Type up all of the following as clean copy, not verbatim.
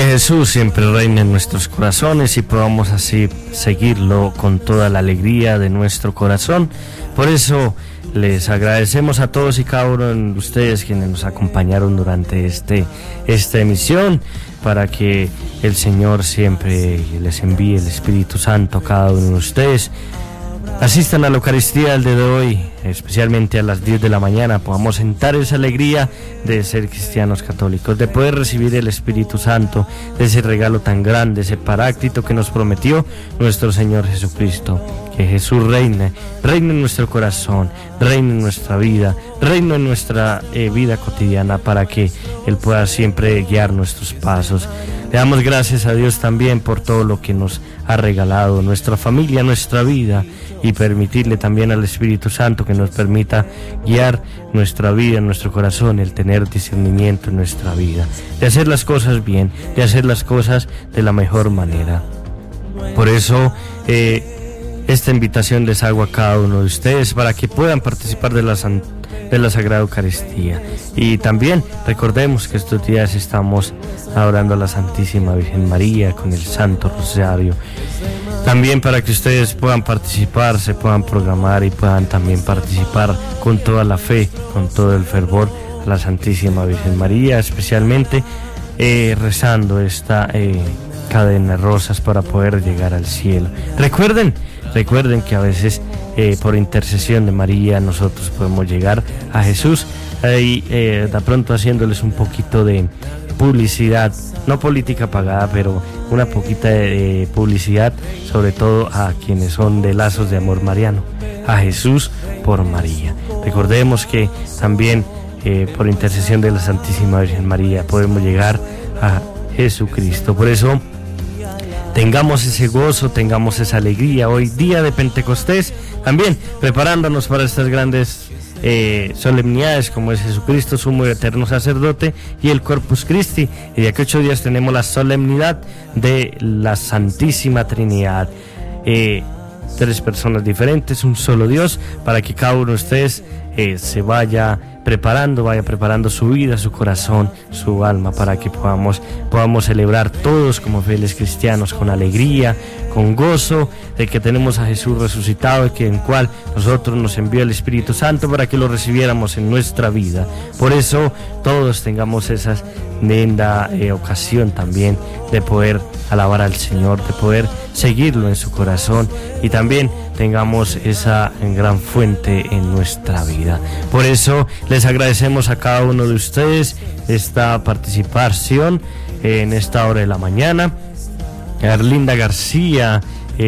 Jesús siempre reina en nuestros corazones y podamos así seguirlo con toda la alegría de nuestro corazón. Por eso les agradecemos a todos y cada uno de ustedes quienes nos acompañaron durante esta emisión, para que el Señor siempre les envíe el Espíritu Santo a cada uno de ustedes. Asistan a la Eucaristía el día de hoy, especialmente a las 10 de la mañana, podamos sentar esa alegría de ser cristianos católicos, de poder recibir el Espíritu Santo, de ese regalo tan grande, ese paráclito que nos prometió nuestro Señor Jesucristo. Que Jesús reine en nuestro corazón, reine en nuestra vida, reine en nuestra vida cotidiana, para que Él pueda siempre guiar nuestros pasos. Le damos gracias a Dios también por todo lo que nos ha regalado, nuestra familia, nuestra vida, y permitirle también al Espíritu Santo que nos permita guiar nuestra vida, nuestro corazón, el tener discernimiento en nuestra vida, de hacer las cosas bien, de hacer las cosas de la mejor manera. Por eso esta invitación les hago a cada uno de ustedes para que puedan participar de la Sagrada Eucaristía. Y también recordemos que estos días estamos adorando a la Santísima Virgen María con el Santo Rosario. También para que ustedes puedan participar, se puedan programar y puedan también participar con toda la fe, con todo el fervor a la Santísima Virgen María, especialmente rezando esta cadena de rosas para poder llegar al cielo. Recuerden que a veces por intercesión de María nosotros podemos llegar a Jesús. Y de pronto haciéndoles un poquito de publicidad, no política pagada, pero una poquita de publicidad, sobre todo a quienes son de lazos de amor mariano, a Jesús por María. Recordemos que también por intercesión de la Santísima Virgen María podemos llegar a Jesucristo. Por eso tengamos ese gozo, tengamos esa alegría hoy, día de Pentecostés, también preparándonos para estas grandes solemnidades como es Jesucristo, sumo y eterno sacerdote, y el Corpus Christi. Y de aquí a 8 días tenemos la solemnidad de la Santísima Trinidad. 3 personas diferentes, un solo Dios, para que cada uno de ustedes se vaya preparando su vida, su corazón, su alma, para que podamos celebrar todos como fieles cristianos con alegría, con gozo de que tenemos a Jesús resucitado, y que en cual nosotros nos envió el Espíritu Santo para que lo recibiéramos en nuestra vida. Por eso todos tengamos esa linda ocasión también de poder alabar al Señor, de poder seguirlo en su corazón, y también tengamos esa gran fuente en nuestra vida. Por eso les agradecemos a cada uno de ustedes esta participación en esta hora de la mañana. Arlinda García,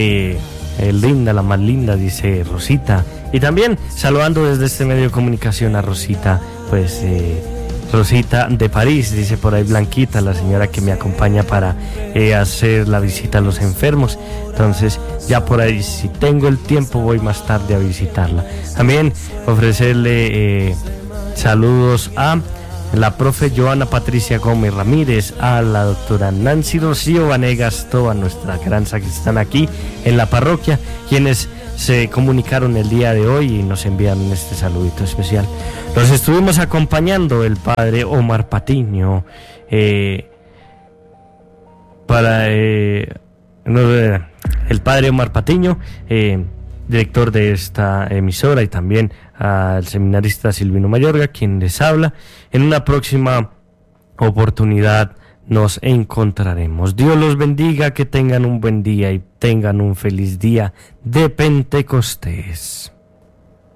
linda, la más linda, dice Rosita. Y también saludando desde este medio de comunicación a Rosita, pues Rosita de París, dice por ahí Blanquita, la señora que me acompaña para hacer la visita a los enfermos. Entonces ya por ahí, si tengo el tiempo, voy más tarde a visitarla. También ofrecerle saludos a la profe Joana Patricia Gómez Ramírez, a la doctora Nancy Rocío Vanegas, toda nuestra gran sacristana aquí en la parroquia, quienes se comunicaron el día de hoy y nos enviaron este saludito especial. Los estuvimos acompañando el padre Omar Patiño, el padre Omar Patiño, director de esta emisora, y también al seminarista Silvino Mayorga, quien les habla. En una próxima oportunidad nos encontraremos. Dios los bendiga, que tengan un buen día y tengan un feliz día de Pentecostés.